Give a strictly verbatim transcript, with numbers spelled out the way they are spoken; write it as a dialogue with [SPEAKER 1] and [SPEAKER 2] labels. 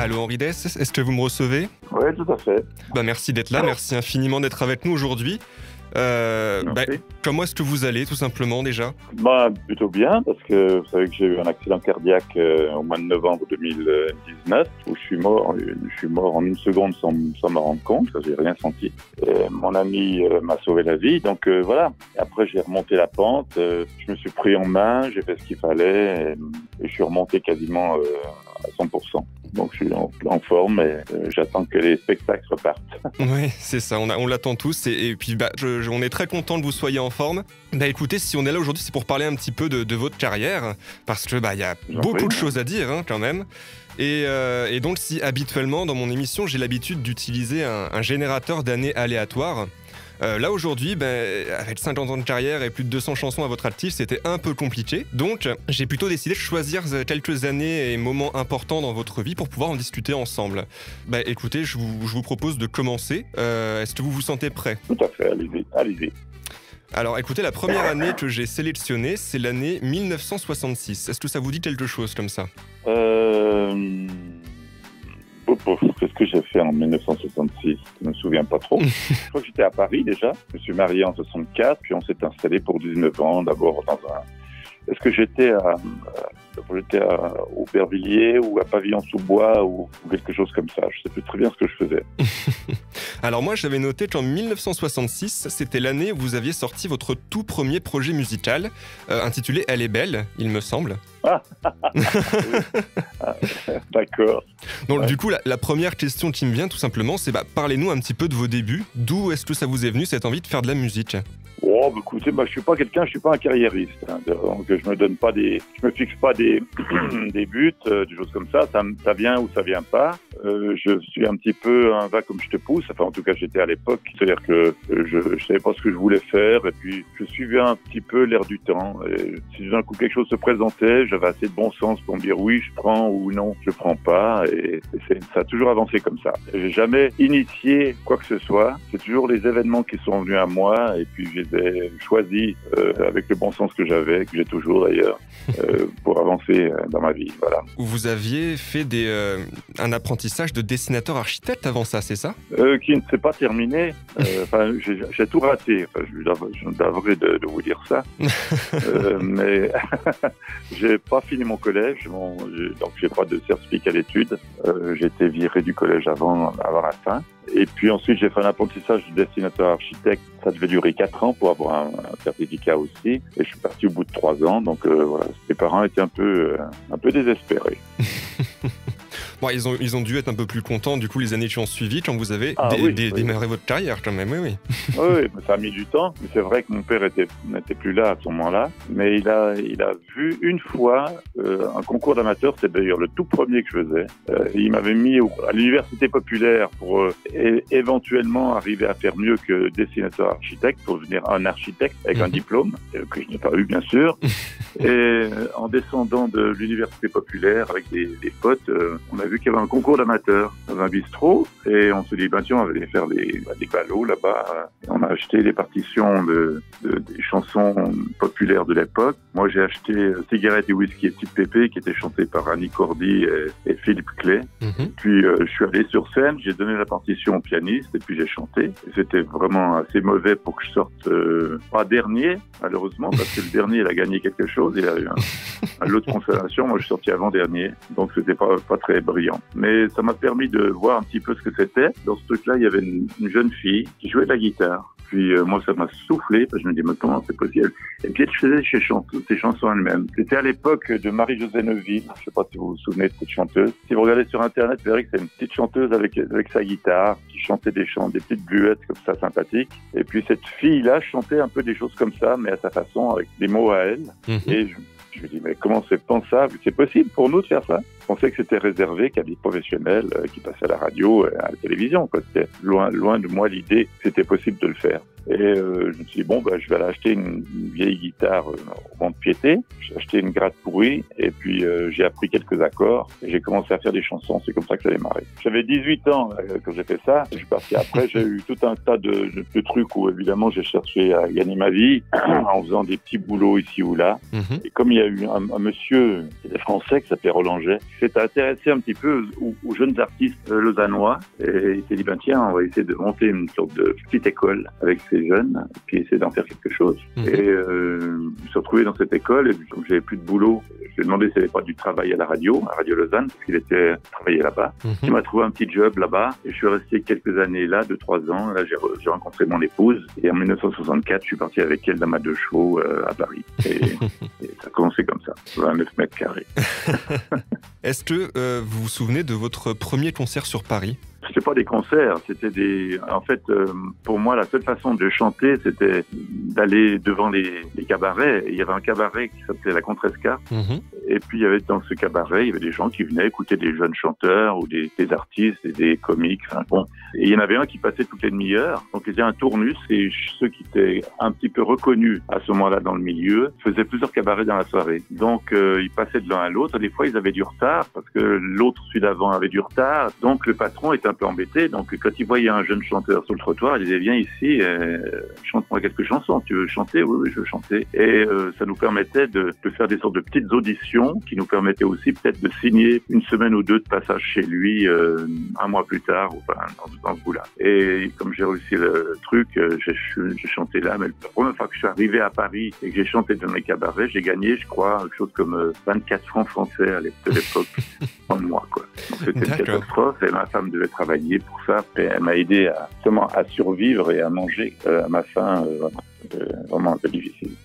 [SPEAKER 1] Allô Henri Dess, est-ce que vous me recevez?
[SPEAKER 2] Oui, tout à fait.
[SPEAKER 1] Bah, merci d'être là, merci infiniment d'être avec nous aujourd'hui. Euh, bah, comment est-ce que vous allez, tout simplement, déjà?
[SPEAKER 2] Bah, plutôt bien, parce que vous savez que j'ai eu un accident cardiaque euh, au mois de novembre deux mille dix-neuf, où je suis mort, je suis mort en une seconde sans, sans m'en rendre compte, j'ai rien senti. Et mon ami euh, m'a sauvé la vie, donc euh, voilà. Et après, j'ai remonté la pente, euh, je me suis pris en main, j'ai fait ce qu'il fallait, et, et je suis remonté quasiment euh, à cent pour cent. Donc je suis en, en forme et euh, j'attends que les spectacles repartent.
[SPEAKER 1] Oui, c'est ça, on, a, on l'attend tous et, et puis bah, je, je, on est très content que vous soyez en forme. Bah écoutez, si on est là aujourd'hui, c'est pour parler un petit peu de, de votre carrière, parce que bah il y a J'en beaucoup prie. de choses à dire hein, quand même. Et, euh, et donc si habituellement dans mon émission j'ai l'habitude d'utiliser un, un générateur d'années aléatoires, Euh, là aujourd'hui, ben, avec cinquante ans de carrière et plus de deux cents chansons à votre actif, c'était un peu compliqué. Donc j'ai plutôt décidé de choisir quelques années et moments importants dans votre vie pour pouvoir en discuter ensemble. Ben, écoutez, je vous, je vous propose de commencer. Euh, est-ce que vous vous sentez prêt?
[SPEAKER 2] Tout à fait, allez-y, allez-y.
[SPEAKER 1] Alors écoutez, la première année que j'ai sélectionnée, c'est l'année mille neuf cent soixante-six. Est-ce que ça vous dit quelque chose comme ça?
[SPEAKER 2] Euh... Qu'est-ce que j'ai fait en mille neuf cent soixante-six? Je ne me souviens pas trop. Je crois que j'étais à Paris déjà. Je me suis marié en soixante-quatre, puis on s'est installé pour dix-neuf ans, d'abord dans un... Est-ce que j'étais à, j'étais à Aubervilliers ou à Pavillon-sous-Bois ou, ou quelque chose comme ça? Je ne sais plus très bien ce que je faisais.
[SPEAKER 1] Alors moi, j'avais noté qu'en mille neuf cent soixante-six, c'était l'année où vous aviez sorti votre tout premier projet musical, euh, intitulé « Elle est belle », il me semble.
[SPEAKER 2] Ah, d'accord.
[SPEAKER 1] Donc
[SPEAKER 2] ouais.
[SPEAKER 1] du coup, la, la première question qui me vient tout simplement, c'est bah, parlez-nous un petit peu de vos débuts. D'où est-ce que ça vous est venu cette envie de faire de la musique?
[SPEAKER 2] Oh, bah, écoutez, bah, je suis pas quelqu'un, je suis pas un carriériste. Hein, donc je me donne pas des, je me fixe pas des des buts, euh, des choses comme ça. Ça, ça vient ou ça vient pas. Euh, je suis un petit peu un va comme je te pousse. Enfin, en tout cas, j'étais à l'époque. C'est-à-dire que euh, je, je savais pas ce que je voulais faire, et puis je suivais un petit peu l'air du temps. Et si d'un coup quelque chose se présentait, j'avais assez de bon sens pour me dire oui, je prends ou non, je prends pas. Et, et c'est, ça a toujours avancé comme ça. J'ai jamais initié quoi que ce soit. C'est toujours les événements qui sont venus à moi, et puis j'ai choisi euh, avec le bon sens que j'avais, que j'ai toujours d'ailleurs, euh, pour avancer dans ma vie. Voilà.
[SPEAKER 1] Vous aviez fait des, euh, un apprentissage de dessinateur architecte avant ça, c'est ça?
[SPEAKER 2] euh, Qui ne s'est pas terminé. Euh, j'ai, j'ai tout raté. Enfin, je devrais de, de vous dire ça. euh, mais j'ai pas fini mon collège, mon, j'ai, donc j'ai pas de certificat d'études. Euh, j'ai été viré du collège avant, avant la fin. Et puis ensuite, j'ai fait un apprentissage de dessinateur architecte. Ça devait durer quatre ans pour avoir un, un certificat aussi. Et je suis parti au bout de trois ans. Donc euh, voilà, mes parents étaient un peu, euh, un peu désespérés.
[SPEAKER 1] Bon, ils ont, ils ont dû être un peu plus contents, du coup, les années qui ont suivi, quand vous avez
[SPEAKER 2] ah,
[SPEAKER 1] dé-
[SPEAKER 2] oui,
[SPEAKER 1] dé-
[SPEAKER 2] oui.
[SPEAKER 1] démarré votre carrière, quand même, oui, oui.
[SPEAKER 2] Oui, mais ça a mis du temps. Mais c'est vrai que mon père était, n'était plus là à ce moment-là. Mais il a, il a vu une fois euh, un concours d'amateur. C'était d'ailleurs le tout premier que je faisais. Euh, il m'avait mis au, à l'université populaire pour euh, é- éventuellement arriver à faire mieux que dessinateur architecte, pour devenir un architecte avec mmh. un diplôme, euh, que je n'ai pas eu, bien sûr. Et euh, en descendant de l'université populaire avec des, des potes, euh, on a vu qu'il y avait un concours d'amateurs dans un bistrot, et on se dit, ben tiens, on va aller faire des, des ballots là-bas. Et on a acheté les partitions de, de, des chansons populaires de l'époque. Moi, j'ai acheté euh, Cigarette et Whisky et Petite Pépé, qui était chanté par Annie Cordy et, et Philippe Clay. Mm-hmm. Puis, euh, je suis allé sur scène, j'ai donné la partition au pianiste, et puis j'ai chanté. Et c'était vraiment assez mauvais pour que je sorte, euh, pas dernier, malheureusement, parce que le dernier, il a gagné quelque chose, il a eu un, un lot de consolation. Moi, je suis sorti avant-dernier, donc c'était pas, pas très brillant. Mais ça m'a permis de voir un petit peu ce que c'était. Dans ce truc-là, il y avait une, une jeune fille qui jouait de la guitare. Puis euh, moi, ça m'a soufflé, parce que je me dis, mais comment c'est possible? Et puis elle faisait ses chansons, ses chansons elle-même. C'était à l'époque de Marie-Josée Neuville. Je sais pas si vous vous souvenez de cette chanteuse. Si vous regardez sur Internet, vous verrez que c'est une petite chanteuse avec, avec sa guitare, qui chantait des chants, des petites bluettes comme ça, sympathiques. Et puis cette fille-là chantait un peu des choses comme ça, mais à sa façon, avec des mots à elle. Mm-hmm. Et je, je me dis, mais comment c'est pensable? C'est possible pour nous de faire ça? Je pensais que c'était réservé qu'à des professionnels euh, qui passaient à la radio et à la télévision, quoi. C'était loin, loin de moi l'idée que c'était possible de le faire. Et euh, je me suis dit, bon, bah, je vais aller acheter une, une vieille guitare euh, au mont-de-piété. J'ai acheté une gratte pourrie, et puis euh, j'ai appris quelques accords, et j'ai commencé à faire des chansons. C'est comme ça que ça a démarré. J'avais dix-huit ans euh, quand j'ai fait ça. Je suis parti après, j'ai eu tout un tas de, de, de trucs où, évidemment, j'ai cherché à gagner ma vie en faisant des petits boulots ici ou là. Mm-hmm. Et comme il y a eu un, un monsieur qui était français, qui s'appelait Roland Jet, s'est intéressé un petit peu aux, aux jeunes artistes lausannois et il s'est dit, ben tiens, on va essayer de monter une sorte de petite école avec ces jeunes, puis essayer d'en faire quelque chose. Mmh. Et euh, je me suis retrouvé dans cette école et comme j'avais plus de boulot, je lui ai demandé s'il n'y avait pas du travail à la radio, à Radio Lausanne, parce qu'il était travaillé là-bas. Mmh. Il m'a trouvé un petit job là-bas et je suis resté quelques années là, deux, trois ans. Là, j'ai, j'ai rencontré mon épouse et en dix-neuf cent soixante-quatre, je suis parti avec elle dans ma deux chevaux euh, à Paris. Et, et ça a commencé comme ça, vingt-neuf mètres carrés.
[SPEAKER 1] Est-ce que euh, vous vous souvenez de votre premier concert sur Paris ?
[SPEAKER 2] C'était pas des concerts, c'était des... En fait, euh, pour moi, la seule façon de chanter, c'était d'aller devant les, les cabarets. Et il y avait un cabaret qui s'appelait La Contrescarpe. Mmh. Et puis, il y avait dans ce cabaret, il y avait des gens qui venaient écouter des jeunes chanteurs ou des, des artistes et des comiques. Enfin, bon. Et il y en avait un qui passait toutes les demi-heures. Donc, il y avait un tournus et ceux qui étaient un petit peu reconnus à ce moment-là dans le milieu faisaient plusieurs cabarets dans la soirée. Donc, euh, ils passaient de l'un à l'autre. Des fois, ils avaient du retard parce que l'autre, celui d'avant, avait du retard. Donc, le patron était un peu embêté. Donc, quand il voyait un jeune chanteur sur le trottoir, il disait, viens ici, euh, chante-moi quelques chansons. Tu veux chanter? Oui, oui, je veux chanter. Et euh, ça nous permettait de, de faire des sortes de petites auditions qui nous permettaient aussi peut-être de signer une semaine ou deux de passage chez lui euh, un mois plus tard, enfin, dans, dans ce bout-là. Et comme j'ai réussi le truc, euh, j'ai, j'ai chanté là. Mais la première fois que je suis arrivé à Paris et que j'ai chanté dans mes cabarets, j'ai gagné, je crois, quelque chose comme euh, vingt-quatre francs français à l'époque, en mois, quoi. Donc, c'était D'accord. une catastrophe et ma femme devait travailler pour ça. Et elle m'a aidé à, justement, à survivre et à manger euh, à ma faim, euh, vraiment un peu difficile.